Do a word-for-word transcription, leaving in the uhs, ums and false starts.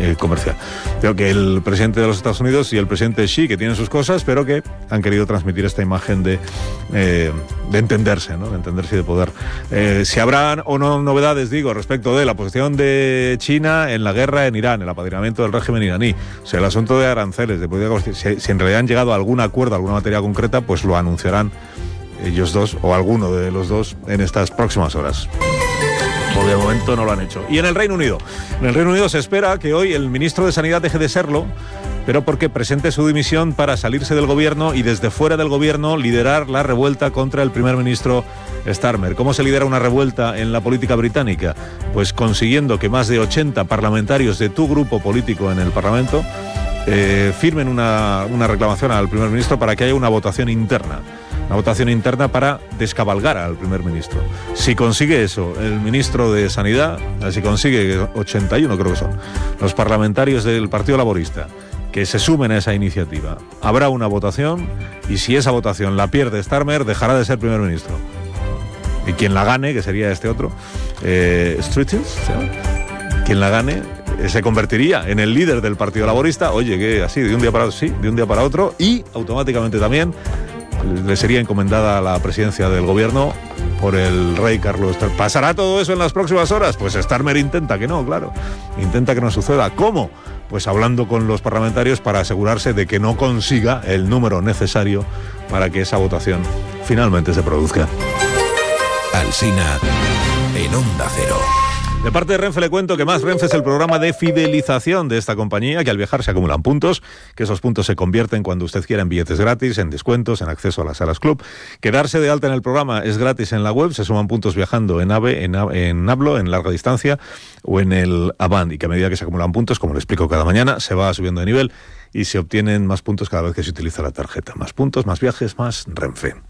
eh, comercial. Creo que el presidente de los Estados Unidos y el presidente Xi, que tienen sus cosas, pero que han querido transmitir esta imagen de, eh, de entenderse, ¿no? De entenderse y de poder. Eh, si habrá o no novedades, digo, respecto de la posición de China en la guerra en Irán, el apadrinamiento del régimen iraní, o sea, el asunto de aranceles, de si, si en realidad han llegado a algún acuerdo, a alguna materia concreta, pues lo anunciarán ellos dos o alguno de los dos en estas próximas horas. Porque de momento no lo han hecho. Y en el Reino Unido. En el Reino Unido se espera que hoy el ministro de Sanidad deje de serlo, pero porque presente su dimisión para salirse del gobierno y desde fuera del gobierno liderar la revuelta contra el primer ministro Starmer. ¿Cómo se lidera una revuelta en la política británica? Pues consiguiendo que más de ochenta parlamentarios de tu grupo político en el Parlamento eh, firmen una, una reclamación al primer ministro para que haya una votación interna. Una votación interna para descabalgar al primer ministro. Si consigue eso el ministro de Sanidad, si consigue ochenta y uno creo que son, los parlamentarios del Partido Laborista, que se sumen a esa iniciativa, habrá una votación y si esa votación la pierde Starmer, dejará de ser primer ministro. Y quien la gane, que sería este otro, eh, Strachey, quien la gane, eh, se convertiría en el líder del Partido Laborista, oye, que así, de un día para otro, sí, de un día para otro, y automáticamente también le sería encomendada la presidencia del gobierno por el rey Carlos tercero. ¿Pasará todo eso en las próximas horas? Pues Starmer intenta que no, claro. Intenta que no suceda. ¿Cómo? Pues hablando con los parlamentarios para asegurarse de que no consiga el número necesario para que esa votación finalmente se produzca. Alsina en Onda Cero. De parte de Renfe le cuento que Más Renfe es el programa de fidelización de esta compañía, que al viajar se acumulan puntos, que esos puntos se convierten cuando usted quiera en billetes gratis, en descuentos, en acceso a las salas club. Quedarse de alta en el programa es gratis en la web, se suman puntos viajando en AVE, en, en Hablo, en larga distancia o en el Avant, y que a medida que se acumulan puntos, como le explico cada mañana, se va subiendo de nivel y se obtienen más puntos cada vez que se utiliza la tarjeta. Más puntos, más viajes, más Renfe.